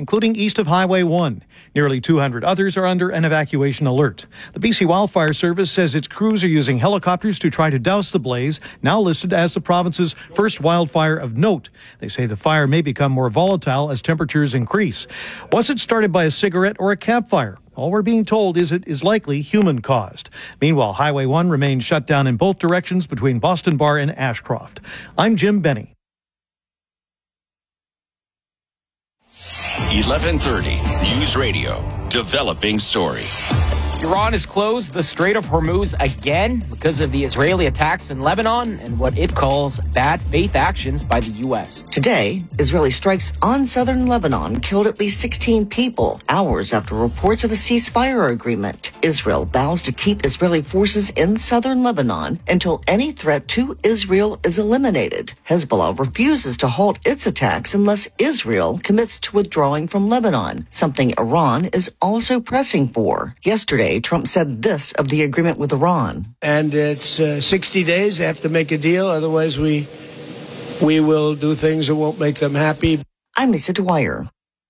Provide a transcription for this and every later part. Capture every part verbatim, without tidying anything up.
including east of Highway one. Nearly two hundred others are under an evacuation alert. The B C Wildfire Service says its crews are using helicopters to try to douse the blaze, now listed as the province's first wildfire of note. They say the fire may become more volatile as temperatures increase. Was it started by a cigarette or a campfire? All we're being told is it is likely human-caused. Meanwhile, Highway one remains shut down in both directions between Boston Bar and Ashcroft. I'm Jim Benny. eleven thirty News Radio, developing story. Iran has closed the Strait of Hormuz again because of the Israeli attacks in Lebanon and what it calls bad faith actions by the U S. Today, Israeli strikes on southern Lebanon killed at least sixteen people, hours after reports of a ceasefire agreement. Israel vows to keep Israeli forces in southern Lebanon until any threat to Israel is eliminated. Hezbollah refuses to halt its attacks unless Israel commits to withdrawing from Lebanon, something Iran is also pressing for. Yesterday, Trump said this of the agreement with Iran. And it's uh, sixty days. They have to make a deal. Otherwise, we we will do things that won't make them happy. I'm Lisa Dwyer.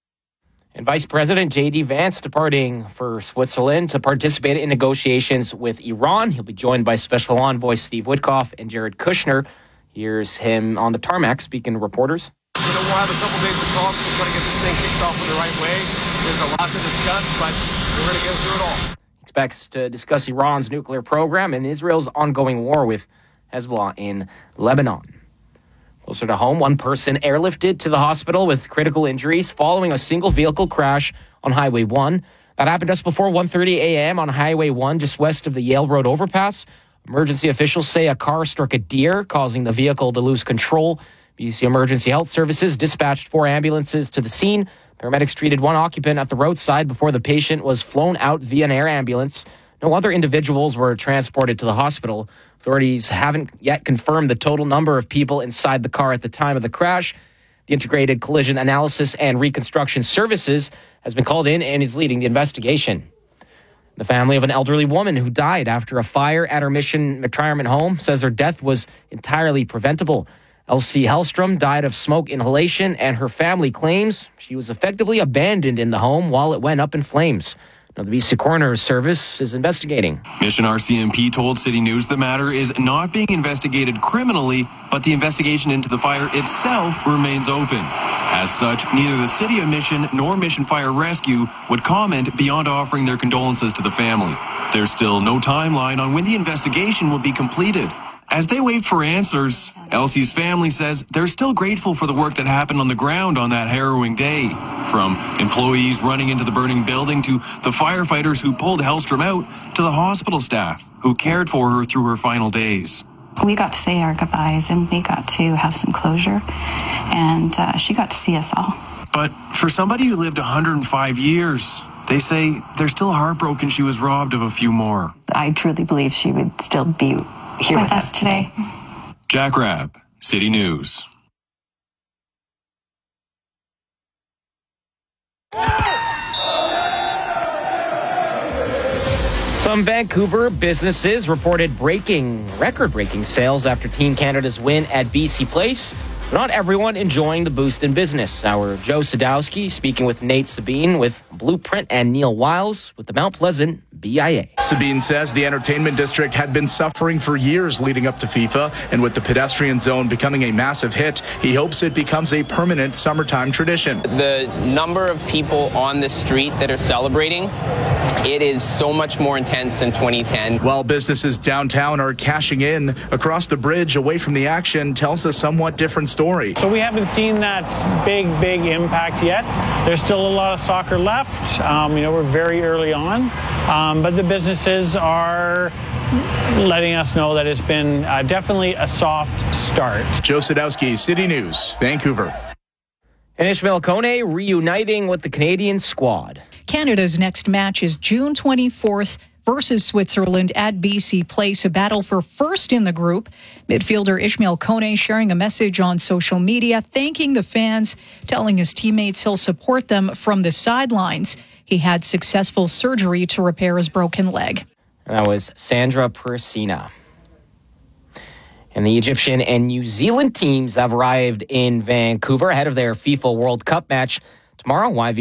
And Vice President J D Vance departing for Switzerland to participate in negotiations with Iran. He'll be joined by Special Envoy Steve Witkoff and Jared Kushner. Here's him on the tarmac speaking to reporters. You know, we'll have a couple days of talks. We're going to get this thing kicked off in the right way. There's a lot to discuss, but we're going to get through it all. Expects to discuss Iran's nuclear program and Israel's ongoing war with Hezbollah in Lebanon. Closer to home, one person airlifted to the hospital with critical injuries following a single vehicle crash on Highway one. That happened just before one thirty a.m. on Highway one, just west of the Yale Road overpass. Emergency officials say a car struck a deer, causing the vehicle to lose control. B C Emergency Health Services dispatched four ambulances to the scene. Paramedics treated one occupant at the roadside before the patient was flown out via an air ambulance. No other individuals were transported to the hospital. Authorities haven't yet confirmed the total number of people inside the car at the time of the crash. The Integrated Collision Analysis and Reconstruction Services has been called in and is leading the investigation. The family of an elderly woman who died after a fire at her Mission retirement home says her death was entirely preventable. Elsie Hellstrom died of smoke inhalation, and her family claims she was effectively abandoned in the home while it went up in flames. Now, the B C Coroner's Service is investigating. Mission R C M P told City News the matter is not being investigated criminally, but the investigation into the fire itself remains open. As such, neither the City of Mission nor Mission Fire Rescue would comment beyond offering their condolences to the family. There's still no timeline on when the investigation will be completed. As they wait for answers, Elsie's family says they're still grateful for the work that happened on the ground on that harrowing day. From employees running into the burning building to the firefighters who pulled Hellstrom out to the hospital staff who cared for her through her final days. We got to say our goodbyes and we got to have some closure, and uh, she got to see us all. But for somebody who lived one hundred five years, they say they're still heartbroken she was robbed of a few more. I truly believe she would still be here with, with us today. Jack Rabb, City News. Some Vancouver businesses reported breaking, record-breaking sales after Team Canada's win at B C Place. But not everyone enjoying the boost in business. Our Joe Sadowski speaking with Nate Sabine with Blueprint and Neil Wiles with the Mount Pleasant B I A. Sabine says the entertainment district had been suffering for years leading up to FIFA, and with the pedestrian zone becoming a massive hit, he hopes it becomes a permanent summertime tradition. The number of people on the street that are celebrating, it is so much more intense than twenty ten. While businesses downtown are cashing in, across the bridge away from the action tells a somewhat different story. So we haven't seen that big, big impact yet. There's still a lot of soccer left. Um, you know, we're very early on. Um, but the businesses are letting us know that it's been uh, definitely a soft start. Joe Sadowski, City News, Vancouver. And Ishmael Kone reuniting with the Canadian squad. Canada's next match is June twenty-fourth versus Switzerland at B C Place, a battle for first in the group. Midfielder Ishmael Kone sharing a message on social media, thanking the fans, telling his teammates he'll support them from the sidelines. He had successful surgery to repair his broken leg. That was Sandra Persina. And the Egyptian and New Zealand teams have arrived in Vancouver ahead of their FIFA World Cup match tomorrow. Y V